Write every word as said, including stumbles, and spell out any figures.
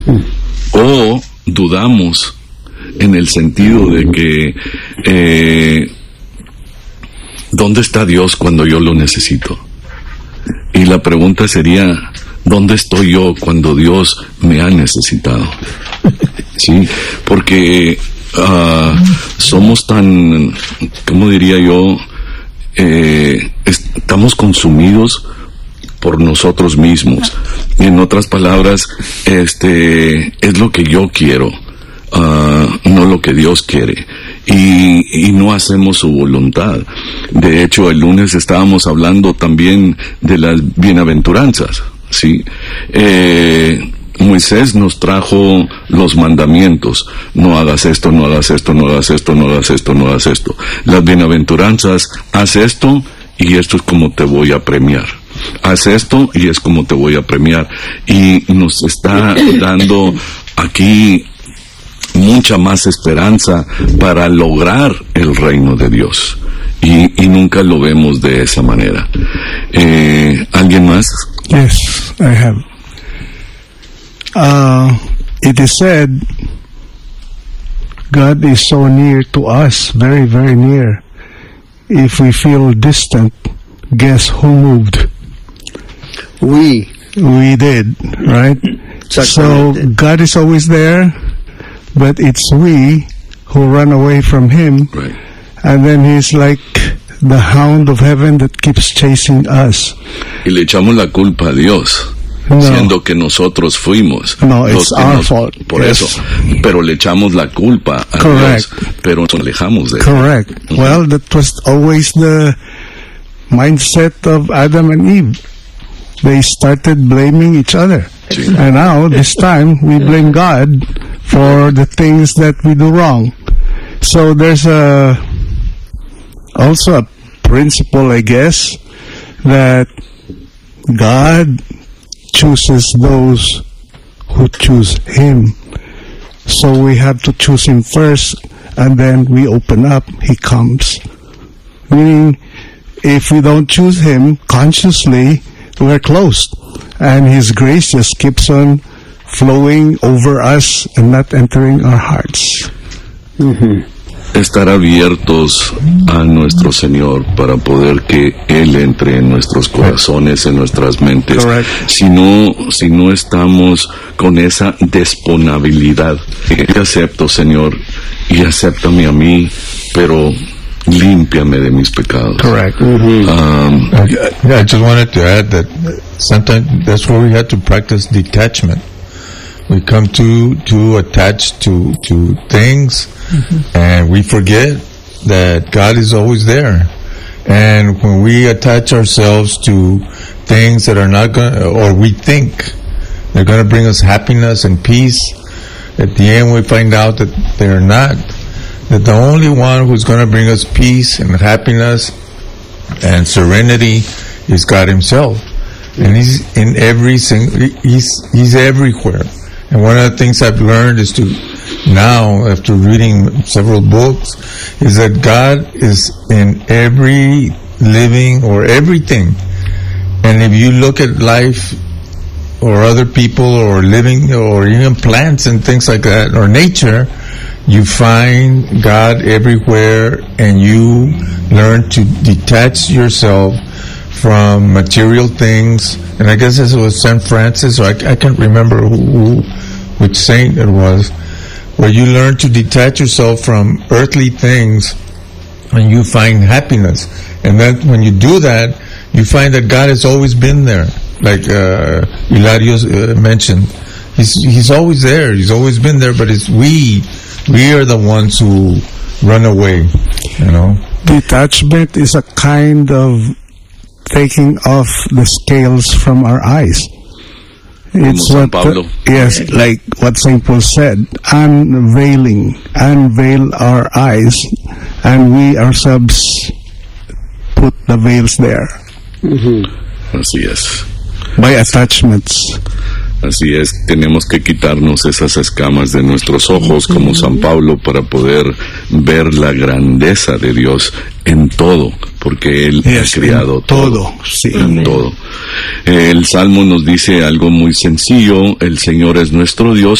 O dudamos en el sentido de que eh, ¿dónde está Dios cuando yo lo necesito? Y la pregunta sería, ¿dónde estoy yo cuando Dios me ha necesitado? Sí, porque uh, somos tan, ¿cómo diría yo? Eh, estamos consumidos por nosotros mismos. En otras palabras, este es lo que yo quiero, uh, no lo que Dios quiere, y, y no hacemos su voluntad. De hecho, el lunes estábamos hablando también de las bienaventuranzas, ¿sí? Eh, Moisés nos trajo los mandamientos: no hagas esto, no hagas esto, no hagas esto, no hagas esto, no hagas esto. Las bienaventuranzas: haz esto y esto es como te voy a premiar. Haz esto y es como te voy a premiar. Y nos está dando aquí mucha más esperanza para lograr el reino de Dios. Y, y nunca lo vemos de esa manera. Eh, ¿Alguien más? Yes, I have. Uh, it is said, God is so near to us, very, very near. If we feel distant, guess who moved? We. We did, right? So God is always there, but it's we who run away from Him. Right. And then He's like the hound of heaven that keeps chasing us. Y le echamos la culpa a Dios. No. Siendo que nosotros fuimos No, los it's que our nos, fault. por Yes. eso, pero le echamos la culpa a Correct. Dios, pero nos alejamos de él. Correct. Mhm. Well, that was always the mindset of Adam and Eve. They started blaming each other. Sí. And now, this time, we blame God for the things that we do wrong. So there's a also a principle, I guess, that God chooses those who choose Him. So we have to choose Him first, and then we open up, He comes. Meaning, if we don't choose Him consciously, we're closed. And His grace just keeps on flowing over us and not entering our hearts. Mm-hmm. Estar abiertos a nuestro Señor para poder que Él entre en nuestros corazones, en nuestras mentes. Correct. Si no, si no estamos con esa disponibilidad, te acepto, Señor, y acéptame a mí, pero límpiame de mis pecados. Correct. Mm-hmm. Um, Yeah, I just wanted to add that sometimes that's where we have to practice detachment. We come too too attached to to things, mm-hmm. and we forget that God is always there. And when we attach ourselves to things that are not going, or we think they're going to bring us happiness and peace, at the end we find out that they're not. That the only one who's going to bring us peace and happiness and serenity is God Himself, and He's in every single. He's He's everywhere. And one of the things I've learned is to now, after reading several books, is that God is in every living or everything. And if you look at life or other people or living or even plants and things like that, or nature, you find God everywhere, and you learn to detach yourself from material things. And I guess this was Saint Francis, or I, I can't remember who, who, which saint it was, where you learn to detach yourself from earthly things and you find happiness. And then when you do that, you find that God has always been there. Like uh, Hilario uh, mentioned, he's he's always there. He's always been there. But it's we, we are the ones who run away. You know, Detachment is a kind of taking off the scales from our eyes. It's San what, Pablo. uh, yes, like what Saint Paul said, unveiling, unveil our eyes, and we ourselves put the veils there. Mm-hmm. Así es. By attachments. Así es, tenemos que quitarnos esas escamas de nuestros ojos como San Pablo para poder ver la grandeza de Dios en todo, porque Él Yes, ha creado en todo, sí. en todo. El Salmo nos dice algo muy sencillo: el Señor es nuestro Dios